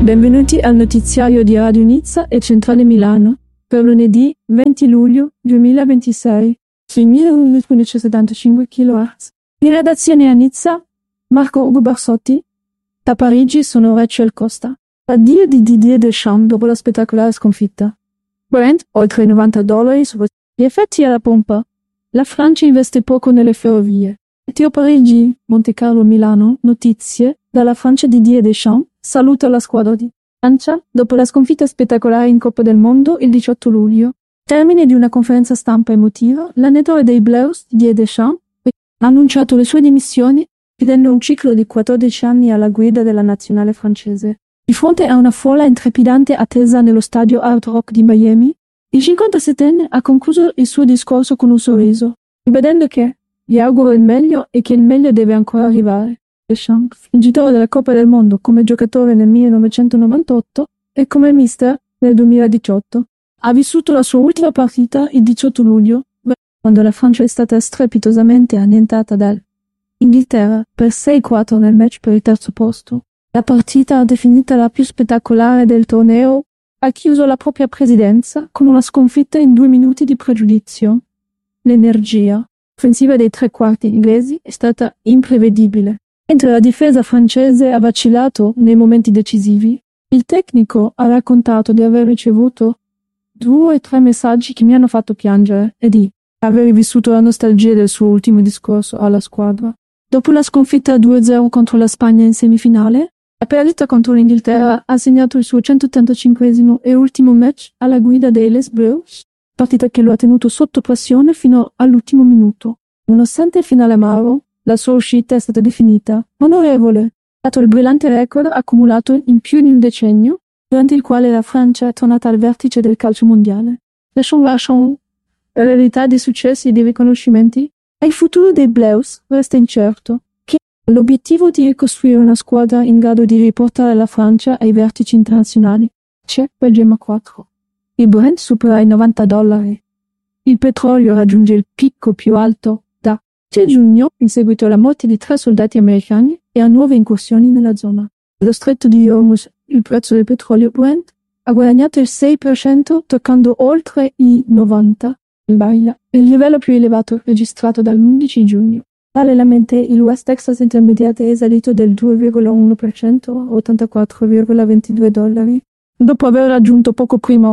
Benvenuti al notiziario di Radio Nizza e Centrale Milano per lunedì 20 luglio 2026 sui 1175 kHz. In redazione a Nizza, Marco Ugo Barsotti. Da Parigi sono Rachel Costa. Addio di Didier Deschamps dopo la spettacolare sconfitta. Brent, oltre $90 su gli effetti alla pompa. La Francia investe poco nelle ferrovie. Meteo Parigi, Monte Carlo, Milano. Notizie dalla Francia. Didier Deschamps saluta la squadra di Francia dopo la sconfitta spettacolare in Coppa del Mondo il 18 luglio. Termine di una conferenza stampa emotiva, l'allenatore dei Blues, Didier Deschamps, ha annunciato le sue dimissioni, chiudendo un ciclo di 14 anni alla guida della nazionale francese. Di fronte a una folla intrepidante attesa nello stadio Hard Rock di Miami, il 57enne ha concluso il suo discorso con un sorriso, ribadendo che gli auguro il meglio e che il meglio deve ancora arrivare. Deschamps, vincitore della Coppa del Mondo come giocatore nel 1998 e come mister nel 2018, ha vissuto la sua ultima partita il 18 luglio, quando la Francia è stata strepitosamente annientata dall'Inghilterra per 6-4 nel match per il terzo posto. La partita, definita la più spettacolare del torneo, ha chiuso la propria presidenza con una sconfitta in 2 minuti di pregiudizio. L'energia offensiva dei tre quarti inglesi è stata imprevedibile. Mentre la difesa francese ha vacillato nei momenti decisivi, il tecnico ha raccontato di aver ricevuto 2 o 3 messaggi che mi hanno fatto piangere e di aver vissuto la nostalgia del suo ultimo discorso alla squadra. Dopo la sconfitta 2-0 contro la Spagna in semifinale, la perdita contro l'Inghilterra ha segnato il suo 185esimo e ultimo match alla guida dei Les Blues, partita che lo ha tenuto sotto pressione fino all'ultimo minuto. Nonostante il finale amaro, la sua uscita è stata definita onorevole, dato il brillante record accumulato in più di un decennio, durante il quale la Francia è tornata al vertice del calcio mondiale. Lasciando l'eredità di successi e di riconoscimenti, e il futuro dei Blues resta incerto, che ha l'obiettivo di ricostruire una squadra in grado di riportare la Francia ai vertici internazionali. C'è per Gemma 4. Il Brent supera i $90. Il petrolio raggiunge il picco più alto da giugno in seguito alla morte di 3 soldati americani e a nuove incursioni nella zona. Allo stretto di Hormuz, il prezzo del petrolio Brent ha guadagnato il 6%, toccando oltre i $90 il barile, il livello più elevato registrato dall'11 giugno. Parallelamente, il West Texas Intermediate è salito del 2,1% a $84,22, dopo aver raggiunto poco prima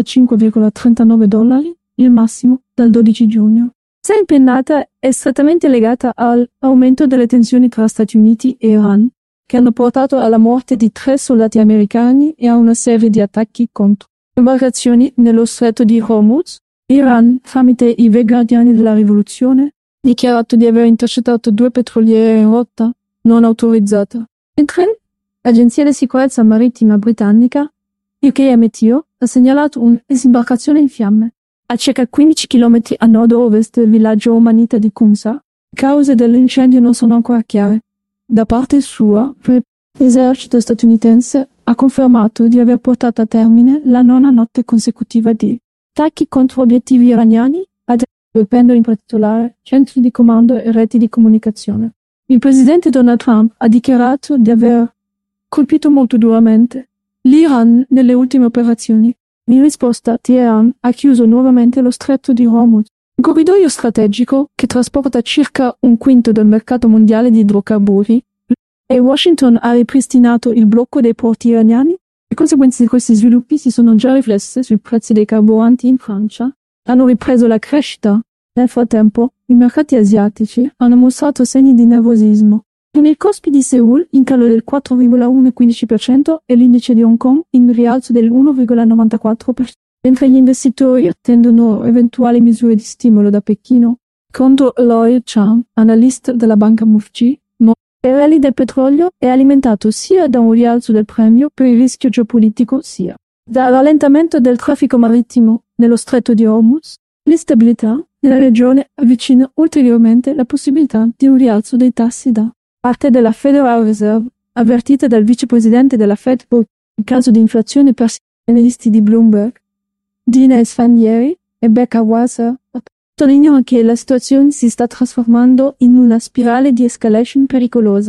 $85,39, il massimo dal 12 giugno. Questa impennata è strettamente legata all'aumento delle tensioni tra Stati Uniti e Iran, che hanno portato alla morte di 3 soldati americani e a una serie di attacchi contro imbarcazioni nello stretto di Hormuz. Iran, tramite i Guardiani della Rivoluzione, ha dichiarato di aver intercettato 2 petroliere in rotta non autorizzata. Mentre l'Agenzia di Sicurezza Marittima britannica, UKMTO, ha segnalato un'imbarcazione in fiamme a circa 15 km a nord-ovest del villaggio omanita di Kumsa. Le cause dell'incendio non sono ancora chiare. Da parte sua, l'esercito statunitense ha confermato di aver portato a termine la 9ª notte consecutiva di attacchi contro obiettivi iraniani, colpendo in particolare centri di comando e reti di comunicazione. Il presidente Donald Trump ha dichiarato di aver colpito molto duramente l'Iran nelle ultime operazioni. In risposta, Teheran ha chiuso nuovamente lo stretto di Hormuz, un corridoio strategico che trasporta circa 1/5 del mercato mondiale di idrocarburi, e Washington ha ripristinato il blocco dei porti iraniani. Le conseguenze di questi sviluppi si sono già riflesse sui prezzi dei carburanti in Francia, hanno ripreso la crescita. Nel frattempo, i mercati asiatici hanno mostrato segni di nervosismo, con il Kospi di Seoul in calo del 4,15% e l'indice di Hong Kong in rialzo del 1,94%, mentre gli investitori attendono eventuali misure di stimolo da Pechino. Secondo Lloyd Chan, analista della banca MUFG, il rally del petrolio è alimentato sia da un rialzo del premio per il rischio geopolitico sia dal rallentamento del traffico marittimo nello stretto di Hormuz. L'instabilità nella regione avvicina ulteriormente la possibilità di un rialzo dei tassi da parte della Federal Reserve, avvertita dal vicepresidente della Fed in caso di inflazione per i analisti di Bloomberg. Dina Esfandieri e Becca Wasser sottolineano che la situazione si sta trasformando in una spirale di escalation pericolosa.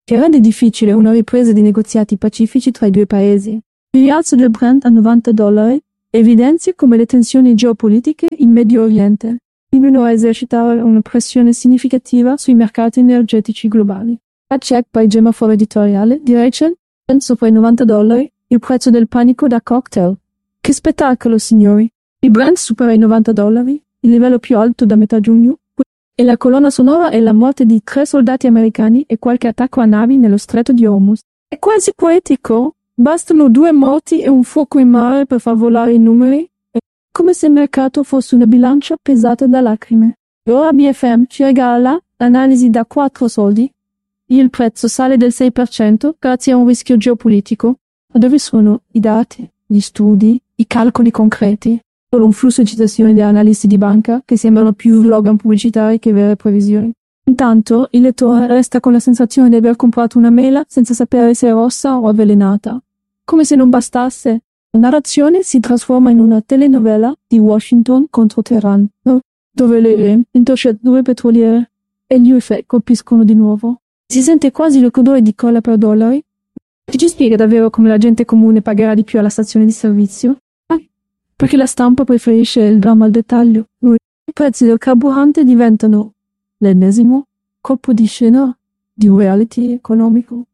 che rende difficile una ripresa dei negoziati pacifici tra i due paesi. Il rialzo del Brent a $90 evidenzia come le tensioni geopolitiche in Medio Oriente continuano a esercitare una pressione significativa sui mercati energetici globali. A check by Gemaforo editoriale di Rachel, sopra i $90, il prezzo del panico da cocktail. Che spettacolo, signori! Il Brent supera i $90, il livello più alto da metà giugno, e la colonna sonora è la morte di 3 soldati americani e qualche attacco a navi nello stretto di Hormuz. È quasi poetico. Bastano 2 morti e un fuoco in mare per far volare i numeri. È come se il mercato fosse una bilancia pesata da lacrime. Ora BFM ci regala l'analisi da 4 soldi. Il prezzo sale del 6% grazie a un rischio geopolitico. Ma dove sono i dati, gli studi, i calcoli concreti? Solo un flusso di citazioni di analisti di banca che sembrano più slogan pubblicitari che vere previsioni. Intanto il lettore resta con la sensazione di aver comprato una mela senza sapere se è rossa o avvelenata. Come se non bastasse, la narrazione si trasforma in una telenovela di Washington contro Teheran, dove le intercettature petroliere e gli UFO colpiscono di nuovo. Si sente quasi l'odore di colla per dollari. Ci spiega davvero come la gente comune pagherà di più alla stazione di servizio? Perché la stampa preferisce il dramma al dettaglio. I prezzi del carburante diventano l'ennesimo colpo di scena di un reality economico.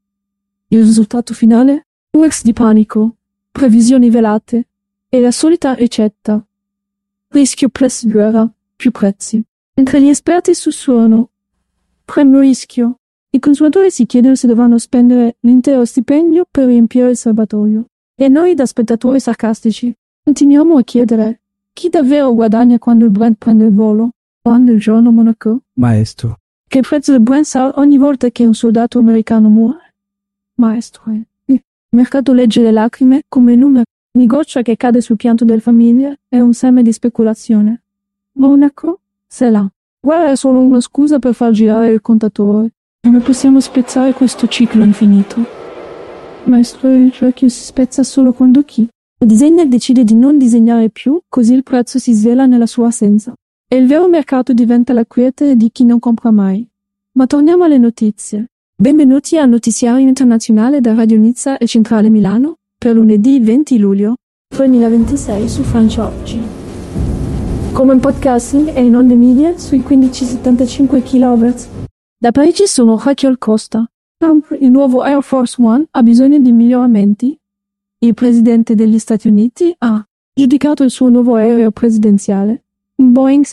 Il risultato finale? Un ex di panico, previsioni velate e la solita ricetta. Rischio plus guerra, più prezzi. Mentre gli esperti sussurrano premio rischio, i consumatori si chiedono se dovranno spendere l'intero stipendio per riempire il serbatoio. E noi, da spettatori sarcastici, continuiamo a chiedere chi davvero guadagna quando il Brent prende il volo? Quando il giorno Monaco? Maestro. Che il prezzo del Brent sale ogni volta che un soldato americano muore? Maestro. Il mercato legge le lacrime come in una goccia che cade sul pianto delle famiglie è un seme di speculazione. Monaco? Se là. Guerra è solo una scusa per far girare il contatore. Come possiamo spezzare questo ciclo infinito? Maestro, il cerchio si spezza solo quando chi? Il designer decide di non disegnare più, così il prezzo si svela nella sua assenza. E il vero mercato diventa la quiete di chi non compra mai. Ma torniamo alle notizie. Benvenuti al notiziario internazionale da Radio Nizza e Centrale Milano, per lunedì 20 luglio 2026 su Francia Oggi. Come in podcasting e in onde media sui 1575 kHz. Da Parigi sono Rachel Costa. Il nuovo Air Force One ha bisogno di miglioramenti. Il presidente degli Stati Uniti ha giudicato il suo nuovo aereo presidenziale, un Boeing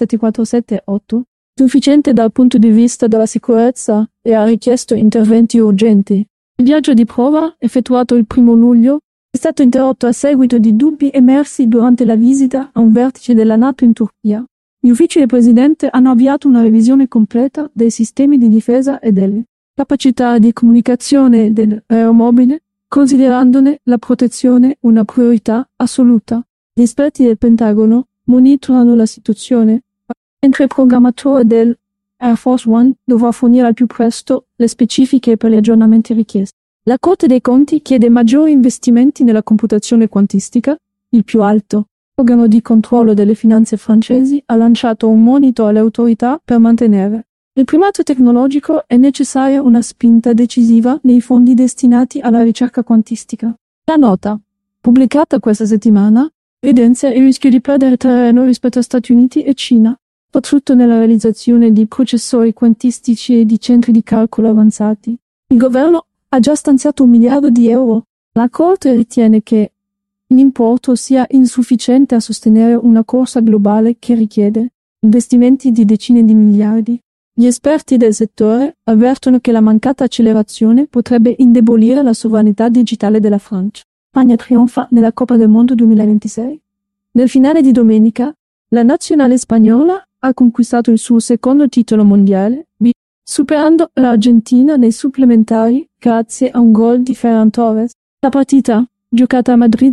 747-8, sufficiente dal punto di vista della sicurezza e ha richiesto interventi urgenti. Il viaggio di prova, effettuato il 1 luglio, è stato interrotto a seguito di dubbi emersi durante la visita a un vertice della NATO in Turchia. Gli uffici del presidente hanno avviato una revisione completa dei sistemi di difesa e delle capacità di comunicazione dell'aeromobile, considerandone la protezione una priorità assoluta. Gli esperti del Pentagono monitorano la situazione, mentre il programmatore del Air Force One dovrà fornire al più presto le specifiche per gli aggiornamenti richiesti. La Corte dei Conti chiede maggiori investimenti nella computazione quantistica. Il più alto organo di controllo delle finanze francesi ha lanciato un monito alle autorità per mantenere il primato tecnologico. È necessaria una spinta decisiva nei fondi destinati alla ricerca quantistica. La nota, pubblicata questa settimana, evidenzia il rischio di perdere terreno rispetto a Stati Uniti e Cina, soprattutto nella realizzazione di processori quantistici e di centri di calcolo avanzati. Il governo ha già stanziato €1 miliardo. La Corte ritiene che l'importo sia insufficiente a sostenere una corsa globale che richiede investimenti di decine di miliardi. Gli esperti del settore avvertono che la mancata accelerazione potrebbe indebolire la sovranità digitale della Francia. Spagna trionfa nella Coppa del Mondo 2026. Nel finale di domenica, la nazionale spagnola ha conquistato il suo secondo titolo mondiale, superando l'Argentina nei supplementari grazie a un gol di Ferran Torres. La partita, giocata a Madrid,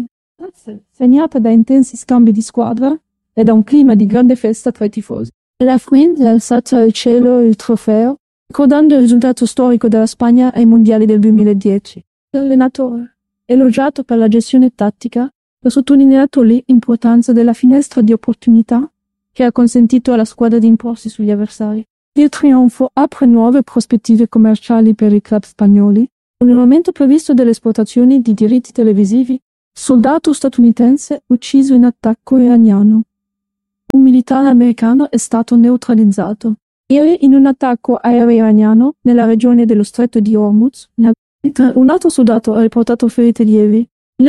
segnata da intensi scambi di squadra e da un clima di grande festa tra i tifosi. La Friend ha alzato al cielo il trofeo, ricordando il risultato storico della Spagna ai mondiali del 2010. L'allenatore, elogiato per la gestione tattica, ha sottolineato l'importanza della finestra di opportunità che ha consentito alla squadra di imporsi sugli avversari. Il trionfo apre nuove prospettive commerciali per i club spagnoli. Un aumento previsto delle esportazioni di diritti televisivi. Soldato statunitense ucciso in attacco iraniano. Un militare americano è stato neutralizzato ieri in un attacco aereo iraniano nella regione dello Stretto di Hormuz. Un altro soldato ha riportato ferite lievi.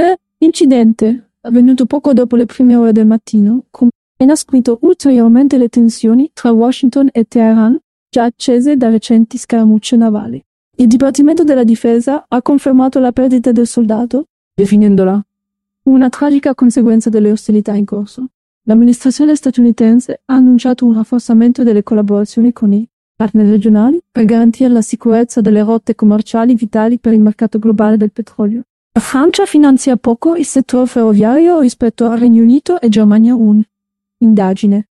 L'incidente, avvenuto poco dopo le prime ore del mattino, ha inasprito ulteriormente le tensioni tra Washington e Teheran, già accese da recenti scaramucce navali. Il Dipartimento della Difesa ha confermato la perdita del soldato, definendola una tragica conseguenza delle ostilità in corso. L'amministrazione statunitense ha annunciato un rafforzamento delle collaborazioni con i partner regionali per garantire la sicurezza delle rotte commerciali vitali per il mercato globale del petrolio. La Francia finanzia poco il settore ferroviario rispetto al Regno Unito e Germania. Un'indagine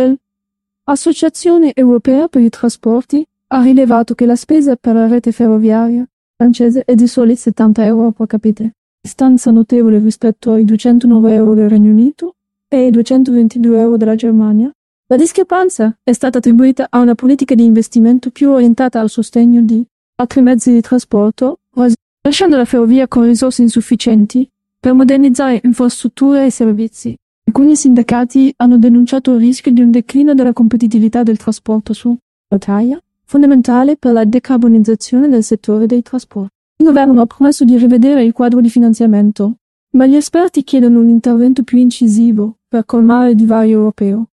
dell'Associazione Europea per i Trasporti ha rilevato che la spesa per la rete ferroviaria francese è di soli €70 pro capite, distanza notevole rispetto ai €209 del Regno Unito e ai €222 della Germania. La discrepanza è stata attribuita a una politica di investimento più orientata al sostegno di altri mezzi di trasporto, lasciando la ferrovia con risorse insufficienti per modernizzare infrastrutture e servizi. Alcuni sindacati hanno denunciato il rischio di un declino della competitività del trasporto su rotaia, fondamentale per la decarbonizzazione del settore dei trasporti. Il governo ha promesso di rivedere il quadro di finanziamento, ma gli esperti chiedono un intervento più incisivo per colmare il divario europeo.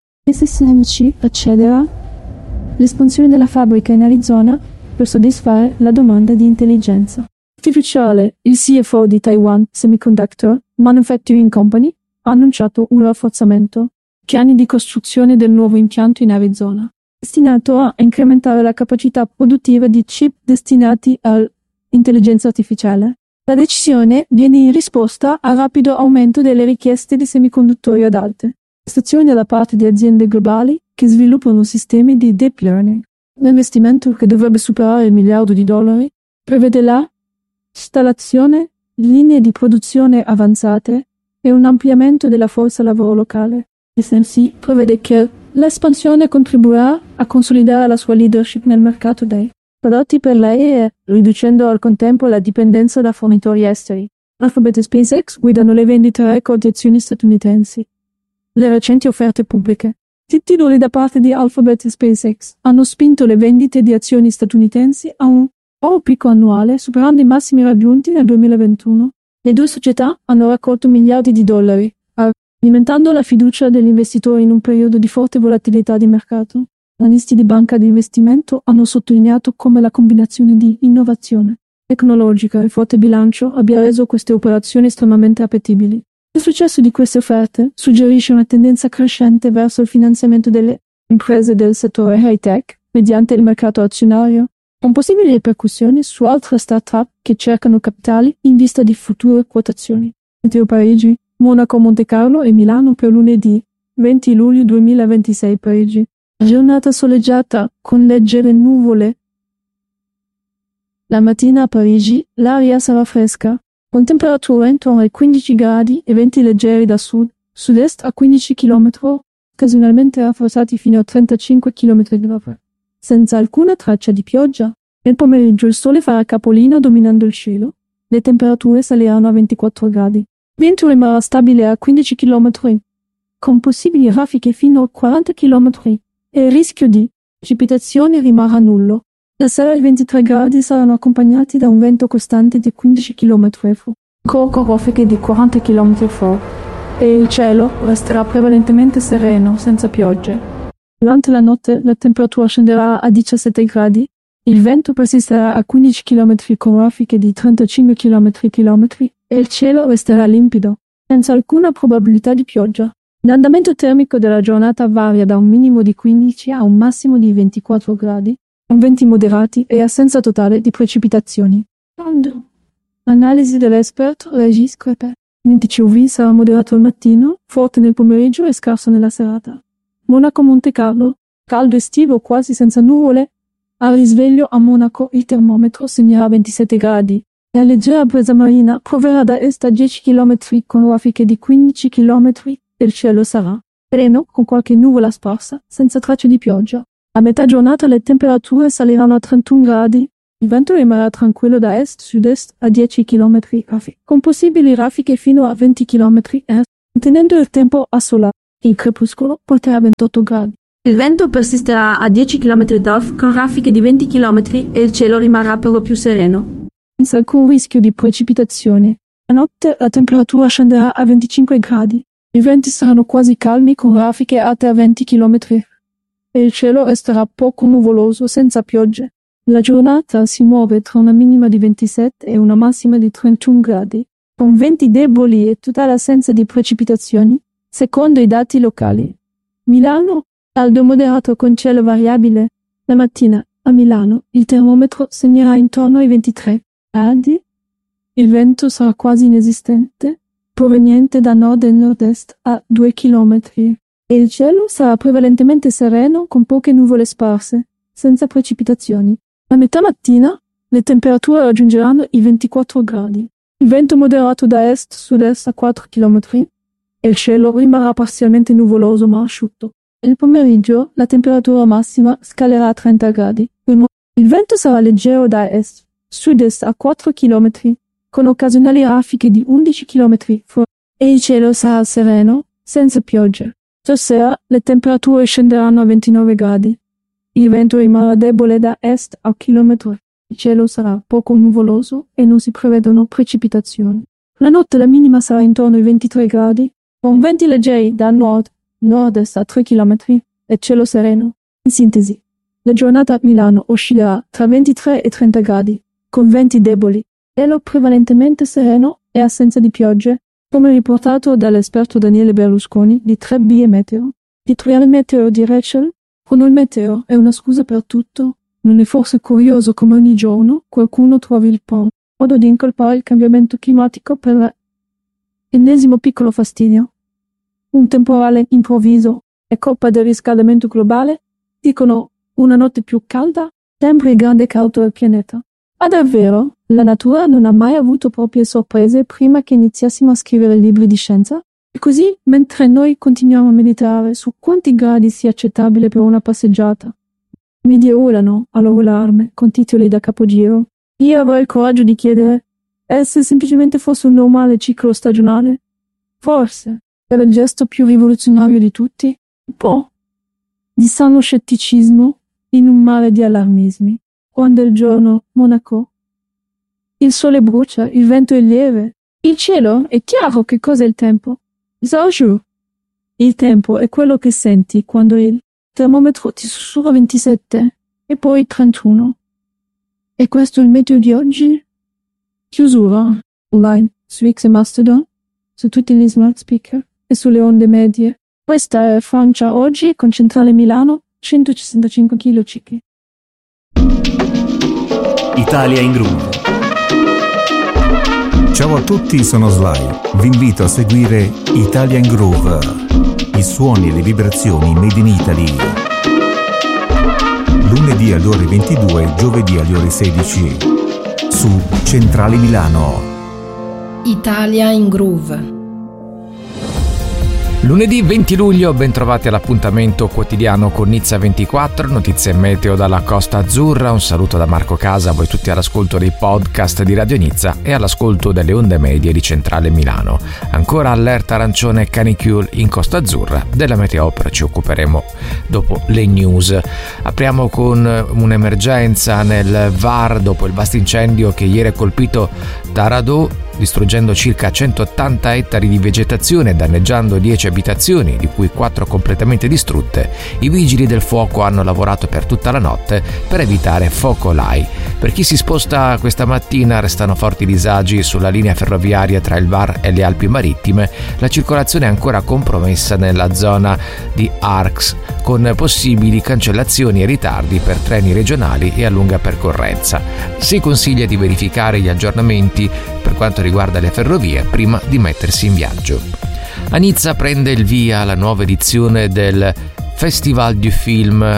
SMC accederà all'espansione della fabbrica in Arizona per soddisfare la domanda di intelligenza artificiale. Il CFO di Taiwan Semiconductor Manufacturing Company ha annunciato un rafforzamento piani di costruzione del nuovo impianto in Arizona, destinato a incrementare la capacità produttiva di chip destinati all'intelligenza artificiale. La decisione viene in risposta al rapido aumento delle richieste di semiconduttori ad alte prestazioni da parte di aziende globali che sviluppano sistemi di deep learning. L'investimento, che dovrebbe superare il $1 miliardo, prevede la installazione di linee di produzione avanzate e un ampliamento della forza lavoro locale. SMC prevede che l'espansione contribuirà a consolidare la sua leadership nel mercato dei prodotti per l'AE, riducendo al contempo la dipendenza da fornitori esteri. Alphabet e SpaceX guidano le vendite record di azioni statunitensi. Le recenti offerte pubbliche, titoli da parte di Alphabet e SpaceX, hanno spinto le vendite di azioni statunitensi a un nuovo picco annuale, superando i massimi raggiunti nel 2021. Le due società hanno raccolto miliardi di dollari, alimentando la fiducia degli investitori in un periodo di forte volatilità di mercato. Analisti di banca di investimento hanno sottolineato come la combinazione di innovazione tecnologica e forte bilancio abbia reso queste operazioni estremamente appetibili. Il successo di queste offerte suggerisce una tendenza crescente verso il finanziamento delle imprese del settore high-tech mediante il mercato azionario, con possibili ripercussioni su altre start-up che cercano capitali in vista di future quotazioni. Meteo Parigi, Monaco, Monte Carlo e Milano per lunedì 20 luglio 2026. Parigi. Giornata soleggiata con leggere nuvole. La mattina a Parigi l'aria sarà fresca, con temperature intorno ai 15 gradi e venti leggeri da sud-est a 15 km, occasionalmente rafforzati fino a 35 km/h. Senza alcuna traccia di pioggia. Nel pomeriggio il sole farà capolino dominando il cielo. Le temperature saliranno a 24 gradi. Il vento rimarrà stabile a 15 km, con possibili raffiche fino a 40 km, e il rischio di precipitazioni rimarrà nullo. La sera i 23 gradi saranno accompagnati da un vento costante di 15 km/h, con raffiche di 40 km/h, e il cielo resterà prevalentemente sereno, senza piogge. Durante la notte la temperatura scenderà a 17 gradi, il vento persisterà a 15 km con raffiche di 35 km/h e il cielo resterà limpido, senza alcuna probabilità di pioggia. L'andamento termico della giornata varia da un minimo di 15 a un massimo di 24 gradi, con venti moderati e assenza totale di precipitazioni. Analisi dell'esperto Régis Crepet. L'indice UV sarà moderato al mattino, forte nel pomeriggio e scarso nella serata. Monaco Monte Carlo, caldo estivo quasi senza nuvole. Al risveglio a Monaco il termometro segnerà 27 gradi. La leggera brisa marina proverrà da est a 10 km con raffiche di 15 km e il cielo sarà sereno con qualche nuvola sparsa, senza tracce di pioggia. A metà giornata le temperature saliranno a 31 gradi. Il vento rimarrà tranquillo da est-sud-est a 10 km h, con possibili raffiche fino a 20 km h, tenendo il tempo assolato. Il crepuscolo porterà a 28 gradi. Il vento persisterà a 10 km h con raffiche di 20 km e il cielo rimarrà per lo più sereno. Senza alcun rischio di precipitazioni. A notte la temperatura scenderà a 25 gradi. I venti saranno quasi calmi con raffiche alte a 20 km h. E il cielo resterà poco nuvoloso senza piogge. La giornata si muove tra una minima di 27 e una massima di 31 gradi, con venti deboli e totale assenza di precipitazioni, secondo i dati locali. Milano, caldo moderato con cielo variabile. La mattina, a Milano, il termometro segnerà intorno ai 23 gradi. Il vento sarà quasi inesistente, proveniente da nord e nord-est a 2 km. E il cielo sarà prevalentemente sereno con poche nuvole sparse, senza precipitazioni. A metà mattina, le temperature raggiungeranno i 24 gradi. Il vento moderato da est-sud-est a 4 km e il cielo rimarrà parzialmente nuvoloso ma asciutto. Il pomeriggio, la temperatura massima scalerà a 30 gradi. Il vento sarà leggero da est-sud-est a 4 km, con occasionali raffiche di 11 km e il cielo sarà sereno, senza piogge. Stasera le temperature scenderanno a 29 gradi. Il vento rimarrà debole da est a chilometro. Il cielo sarà poco nuvoloso e non si prevedono precipitazioni. La notte la minima sarà intorno ai 23 gradi, con venti leggeri da nord-est a 3 km e cielo sereno. In sintesi, la giornata a Milano oscillerà tra 23 e 30 gradi, con venti deboli, cielo prevalentemente sereno e assenza di piogge, come riportato dall'esperto Daniele Berlusconi di 3B Meteo. Editoriale Meteo di Rachel. Quando il meteo è una scusa per tutto, non è forse curioso come ogni giorno qualcuno trovi il modo di incolpare il cambiamento climatico per l'ennesimo piccolo fastidio? Un temporale improvviso è colpa del riscaldamento globale? Dicono una notte più calda? Sembra il grande caos del pianeta. Ma davvero, la natura non ha mai avuto proprie sorprese prima che iniziassimo a scrivere libri di scienza? E così, mentre noi continuiamo a meditare su quanti gradi sia accettabile per una passeggiata, media urlano a loro allarme con titoli da capogiro, io avrei il coraggio di chiedere: e se semplicemente fosse un normale ciclo stagionale? Forse, per il gesto più rivoluzionario di tutti, un po' di sano scetticismo in un mare di allarmismi. Quando è il giorno, Monaco. Il sole brucia, il vento è lieve. Il cielo è chiaro. Che cos'è il tempo? Zauju. Il tempo è quello che senti quando il termometro ti sussurra 27 e poi 31. E questo è il meteo di oggi? Chiusura. Online, su X e Mastodon, su tutti gli smart speaker e sulle onde medie. Questa è Francia oggi con Centrale Milano, 165 kg cicli. Italia in Groove. Ciao a tutti, sono Sly. Vi invito a seguire Italia in Groove, i suoni e le vibrazioni made in Italy. Lunedì alle ore 22, giovedì alle ore 16 su Centrale Milano. Italia in Groove. Lunedì 20 luglio, ben trovati all'appuntamento quotidiano con Nizza 24, notizie meteo dalla Costa Azzurra, un saluto da Marco Casa, voi tutti all'ascolto dei podcast di Radio Nizza e all'ascolto delle onde medie di Centrale Milano. Ancora allerta arancione canicule in Costa Azzurra, della meteopera ci occuperemo dopo le news. Apriamo con un'emergenza nel Var dopo il vasto incendio che ieri ha colpito Taradò, distruggendo circa 180 ettari di vegetazione e danneggiando 10 abitazioni, di cui 4 completamente distrutte. I vigili del fuoco hanno lavorato per tutta la notte per evitare focolai. Per chi si sposta questa mattina restano forti disagi sulla linea ferroviaria tra il Var e le Alpi Marittime. La circolazione è ancora compromessa nella zona di Arx, con possibili cancellazioni e ritardi per treni regionali e a lunga percorrenza. Si consiglia di verificare gli aggiornamenti per quanto riguarda le ferrovie prima di mettersi in viaggio. A Nizza prende il via la nuova edizione del Festival du Film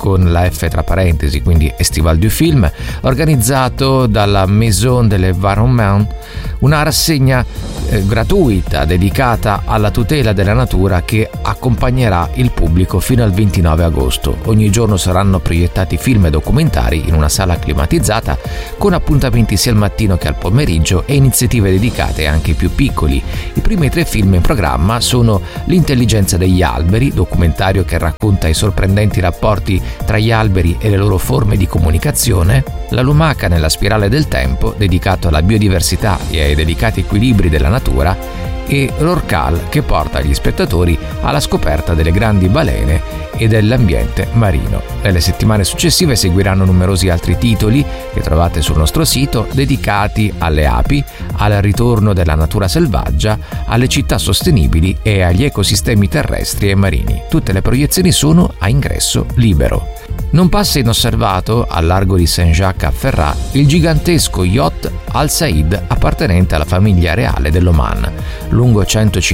con la F tra parentesi, quindi Estival du Film, organizzato dalla Maison de l'Environnement, una rassegna gratuita dedicata alla tutela della natura che accompagnerà il pubblico fino al 29 agosto. Ogni giorno saranno proiettati film e documentari in una sala climatizzata, con appuntamenti sia al mattino che al pomeriggio e iniziative dedicate anche ai più piccoli. I primi 3 film in programma sono L'intelligenza degli alberi, documentario che racconta i sorprendenti rapporti tra gli alberi e le loro forme di comunicazione, La lumaca nella spirale del tempo, dedicato alla biodiversità e ai delicati equilibri della natura, e Rorcal, che porta gli spettatori alla scoperta delle grandi balene e dell'ambiente marino. Nelle settimane successive seguiranno numerosi altri titoli che trovate sul nostro sito, dedicati alle api, al ritorno della natura selvaggia, alle città sostenibili e agli ecosistemi terrestri e marini. Tutte le proiezioni sono a ingresso libero. Non passa inosservato, al largo di Saint-Jacques a Ferrat, il gigantesco yacht Al Said appartenente alla famiglia reale dell'Oman, lungo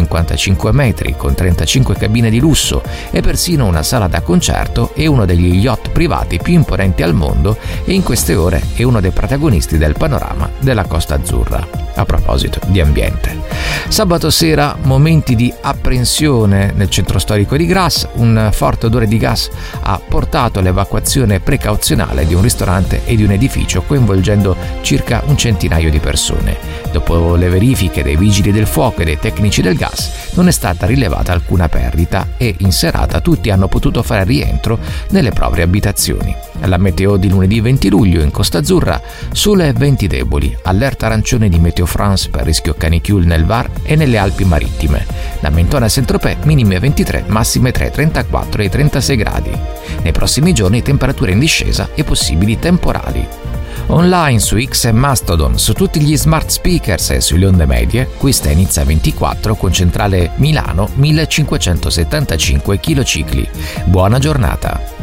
155 metri, con 35 cabine di lusso e persino una sala da concerto, è uno degli yacht privati più imponenti al mondo e in queste ore è uno dei protagonisti del panorama della Costa Azzurra. A proposito di ambiente, sabato sera momenti di apprensione nel centro storico di Grasse. Un forte odore di gas ha portato all'evacuazione precauzionale di un ristorante e di un edificio, coinvolgendo circa un centinaio di persone. Dopo le verifiche dei vigili del fuoco e dei tecnici del gas non è stata rilevata alcuna perdita e in serata tutti hanno potuto fare rientro nelle proprie abitazioni. La meteo di lunedì 20 luglio in Costa Azzurra: sole e venti deboli, allerta arancione di Meteo France per rischio canicule nel Var e nelle Alpi marittime. Da Mentone a Saint-Tropez minime 23, massime tra i 34 e i 36 gradi. Nei prossimi giorni temperature in discesa e possibili temporali. Online su X e Mastodon, su tutti gli smart speakers e sulle onde medie, questa è Nizza 24 con centrale Milano 1575 kcicli. Buona giornata!